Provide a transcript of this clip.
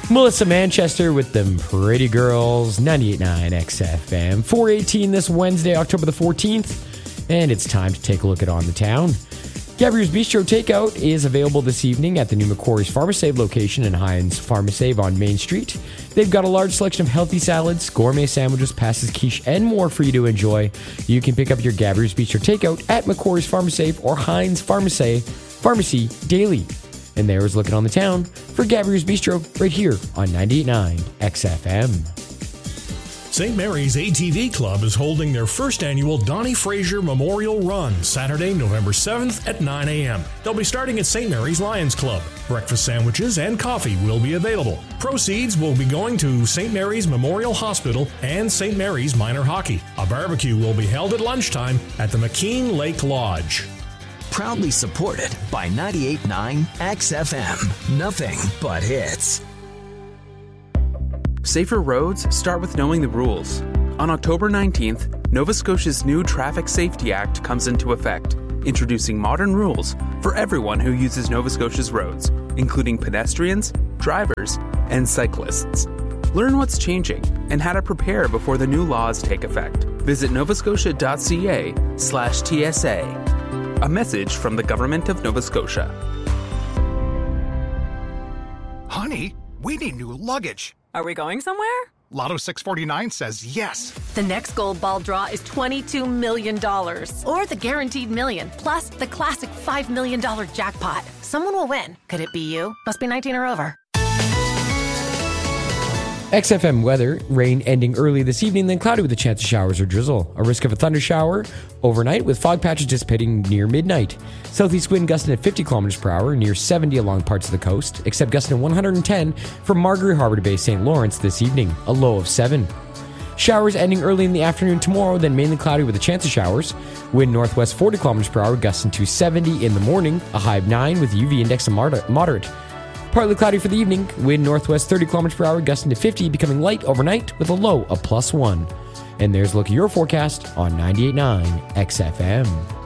Melissa Manchester with them Pretty Girls, 98.9 XFM. 4:18 this Wednesday, October the 14th, and it's time to take a look at On the Town. Gabrier's Bistro Takeout is available this evening at the new McCory's Pharmasave location in Hines Pharmasave on Main Street. They've got a large selection of healthy salads, gourmet sandwiches, pastas, quiche, and more for you to enjoy. You can pick up your Gabrier's Bistro Takeout at McCory's Pharmasave or Hines Pharmacy daily. And there's Looking on the Town for Gabrier's Bistro right here on 98.9 XFM. St. Mary's ATV Club is holding their first annual Donnie Fraser Memorial Run, Saturday, November 7th at 9 a.m. They'll be starting at St. Mary's Lions Club. Breakfast sandwiches and coffee will be available. Proceeds will be going to St. Mary's Memorial Hospital and St. Mary's Minor Hockey. A barbecue will be held at lunchtime at the McKean Lake Lodge. Proudly supported by 98.9 XFM. Nothing but hits. Safer roads start with knowing the rules. On October 19th, Nova Scotia's new Traffic Safety Act comes into effect, introducing modern rules for everyone who uses Nova Scotia's roads, including pedestrians, drivers, and cyclists. Learn what's changing and how to prepare before the new laws take effect. Visit novascotia.ca/TSA. A message from the Government of Nova Scotia. Honey, we need new luggage. Are we going somewhere? Lotto 649 says yes. The next gold ball draw is $22 million. Or the guaranteed million, plus the classic $5 million jackpot. Someone will win. Could it be you? Must be 19 or over. XFM weather, rain ending early this evening, then cloudy with a chance of showers or drizzle. A risk of a thunder shower overnight with fog patches dissipating near midnight. Southeast wind gusting at 50 kilometers per hour, near 70 along parts of the coast, except gusting at 110 from Margaret Harbor to Bay St. Lawrence this evening, a low of 7. Showers ending early in the afternoon tomorrow, then mainly cloudy with a chance of showers. Wind northwest 40 kilometers per hour, gusting to 70 in the morning, a high of 9 with UV index of moderate. Partly cloudy for the evening, wind northwest 30 kilometers per hour, gusting to 50, becoming light overnight with a low of +1. And there's a look at your forecast on 98.9 XFM.